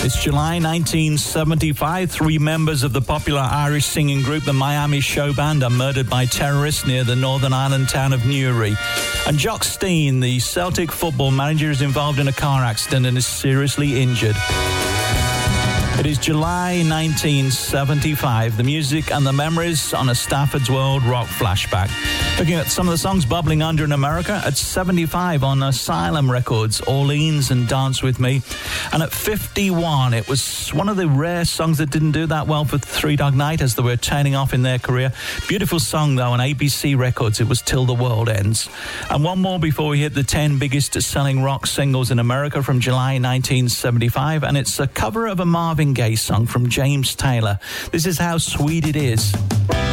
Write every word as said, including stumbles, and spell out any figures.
It's July nineteen seventy-five. Three members of the popular Irish singing group, the Miami Show Band, are murdered by terrorists near the Northern Ireland town of Newry. And Jock Stein, the Celtic football manager, is involved in a car accident and is seriously injured. It is July nineteen seventy-five. The music and the memories on a Stafford's World rock flashback. Looking at some of the songs bubbling under in America, at seventy-five on Asylum Records, Orleans and Dance With Me. And at fifty-one, it was one of the rare songs that didn't do that well for Three Dog Night as they were turning off in their career. Beautiful song, though, on A B C Records. It was Till the World Ends. And one more before we hit the ten biggest selling rock singles in America from July nineteen seventy-five. And it's a cover of a Marvin Gaye song from James Taylor. This is How Sweet It Is.